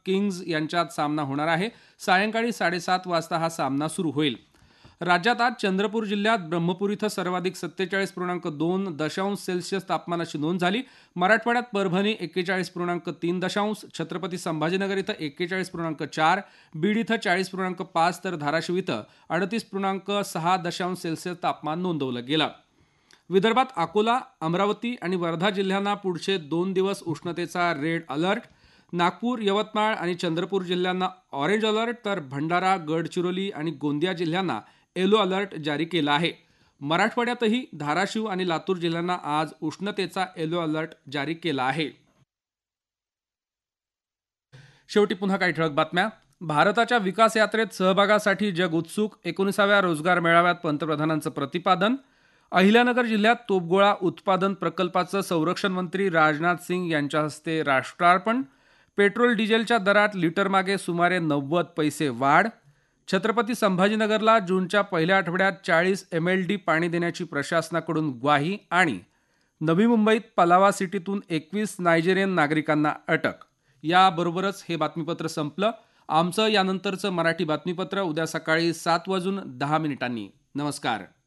Kings यांच्यात सामना होणार आहे. सायंकाळी 7:30 वाजता हा सामना सुरू होईल. राज्यात आज चंद्रपूर जिल्ह्यात ब्रह्मपूर इथं सर्वाधिक 47.2 सेल्सिअस तापमानाची नोंद झाली. मराठवाड्यात परभणी 41.3, छत्रपती संभाजीनगर इथं 41.4, बीड इथं 40.5 तर धाराशिव इथं 38.6 सेल्सिअस तापमान नोंदवलं गेलं. विदर्भात अकोला, अमरावती आणि वर्धा जिल्ह्यांना पुढचे 2 दिवस उष्णतेचा रेड अलर्ट. नागपूर, यवतमाळ आणि चंद्रपूर जिल्ह्यांना ऑरेंज अलर्ट तर भंडारा, गडचिरोली आणि गोंदिया जिल्ह्यांना येलो अलर्ट जारी केला आहे. मराठवाड्यातही धाराशिव आणि लातूर जिल्ह्यांना आज उष्णतेचा येलो अलर्ट जारी केला आहे. शेवटी पुन्हा काही ठळक बातम्या. भारताच्या विकास यात्रेत सहभागासाठी जग उत्सुक. 19व्या रोजगार मेळाव्यात पंतप्रधानांचं प्रतिपादन. अहिल्यानगर जिल्ह्यात तोफगोळा उत्पादन प्रकल्पाचं संरक्षण मंत्री राजनाथ सिंग यांच्या हस्ते राष्ट्रार्पण. पेट्रोल डिझेलच्या दरात लिटरमागे सुमारे 90 पैसे वाढ. छत्रपती संभाजीनगरला जूनच्या पहिल्या आठवड्यात 40 MLD पाणी देण्याची प्रशासनाकडून ग्वाही. आणि नवी मुंबईत पलावा सिटीतून 21 नायजेरियन नागरिकांना अटक. याबरोबरच हे बातमीपत्र संपलं. आमचं यानंतरचं मराठी बातमीपत्र उद्या सकाळी 7:10 नमस्कार.